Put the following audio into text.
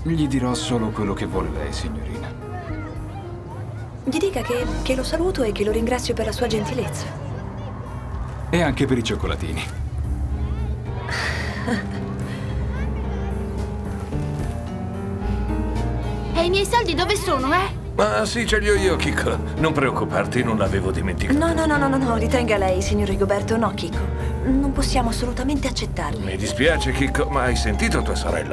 Gli dirò solo quello che vuole lei, signorina. Gli dica che lo saluto e che lo ringrazio per la sua gentilezza. E anche per i cioccolatini. E i miei soldi dove sono, eh? Ma sì, ce li ho io, Chicco. Non preoccuparti, non l'avevo dimenticato. No, ritenga lei, signor Rigoberto, no, Chicco. Non possiamo assolutamente accettarli. Mi dispiace, Chicco, ma hai sentito tua sorella?